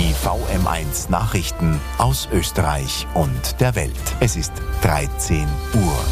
Die VM1 Nachrichten aus Österreich und der Welt. Es ist 13 Uhr.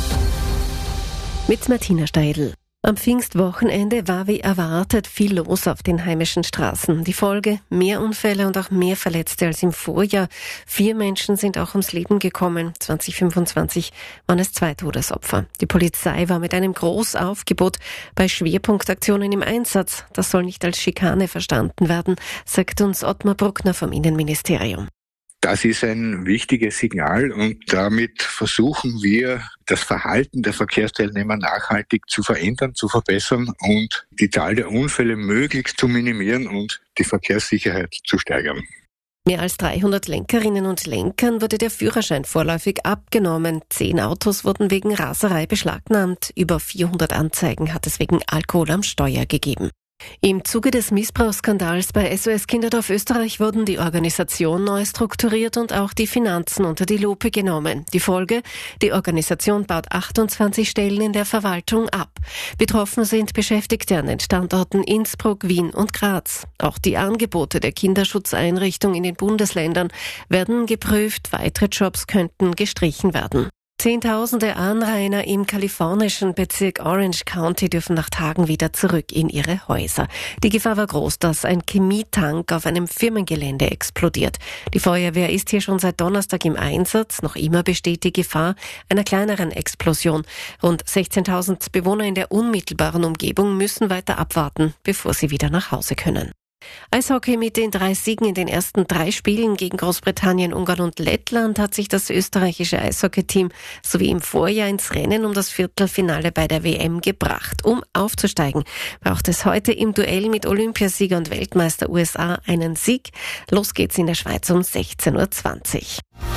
Mit Martina Steidl. Am Pfingstwochenende war wie erwartet viel los auf den heimischen Straßen. Die Folge: mehr Unfälle und auch mehr Verletzte als im Vorjahr. 4 Menschen sind auch ums Leben gekommen. 2025 waren es 2 Todesopfer. Die Polizei war mit einem Großaufgebot bei Schwerpunktaktionen im Einsatz. Das soll nicht als Schikane verstanden werden, sagt uns Ottmar Bruckner vom Innenministerium. Das ist ein wichtiges Signal und damit versuchen wir, das Verhalten der Verkehrsteilnehmer nachhaltig zu verändern, zu verbessern und die Zahl der Unfälle möglichst zu minimieren und die Verkehrssicherheit zu steigern. Mehr als 300 Lenkerinnen und Lenkern wurde der Führerschein vorläufig abgenommen. 10 Autos wurden wegen Raserei beschlagnahmt. Über 400 Anzeigen hat es wegen Alkohol am Steuer gegeben. Im Zuge des Missbrauchsskandals bei SOS Kinderdorf Österreich wurden die Organisation neu strukturiert und auch die Finanzen unter die Lupe genommen. Die Folge: die Organisation baut 28 Stellen in der Verwaltung ab. Betroffen sind Beschäftigte an den Standorten Innsbruck, Wien und Graz. Auch die Angebote der Kinderschutzeinrichtung in den Bundesländern werden geprüft. Weitere Jobs könnten gestrichen werden. Zehntausende Anrainer im kalifornischen Bezirk Orange County dürfen nach Tagen wieder zurück in ihre Häuser. Die Gefahr war groß, dass ein Chemietank auf einem Firmengelände explodiert. Die Feuerwehr ist hier schon seit Donnerstag im Einsatz. Noch immer besteht die Gefahr einer kleineren Explosion. Rund 16.000 Bewohner in der unmittelbaren Umgebung müssen weiter abwarten, bevor sie wieder nach Hause können. Eishockey: mit den 3 Siegen in den ersten 3 Spielen gegen Großbritannien, Ungarn und Lettland hat sich das österreichische Eishockey-Team sowie im Vorjahr ins Rennen um das Viertelfinale bei der WM gebracht. Um aufzusteigen, braucht es heute im Duell mit Olympiasieger und Weltmeister USA einen Sieg. Los geht's in der Schweiz um 16.20 Uhr.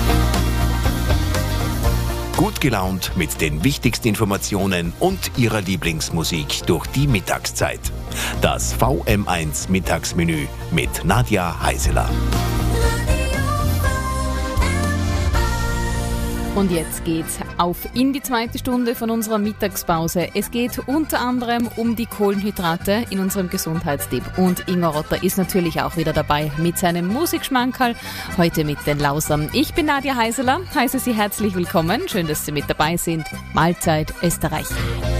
Gut gelaunt mit den wichtigsten Informationen und Ihrer Lieblingsmusik durch die Mittagszeit. Das VM1 Mittagsmenü mit Nadja Heiseler. Und jetzt geht's auf in die zweite Stunde von unserer Mittagspause. Es geht unter anderem um die Kohlenhydrate in unserem Gesundheitstipp. Und Ingo Rotter ist natürlich auch wieder dabei mit seinem Musikschmankerl, heute mit den Lausern. Ich bin Nadja Heiseler, heiße Sie herzlich willkommen. Schön, dass Sie mit dabei sind. Mahlzeit Österreich.